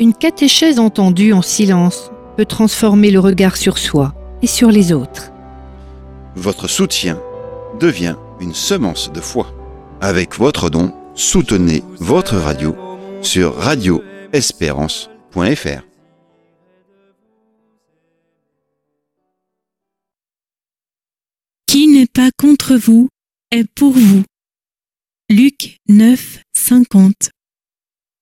Une catéchèse entendue en silence peut transformer le regard sur soi et sur les autres. Votre soutien devient une semence de foi. Avec votre don, soutenez votre radio sur radioespérance.fr. Qui n'est pas contre vous est pour vous. Luc 9, 50.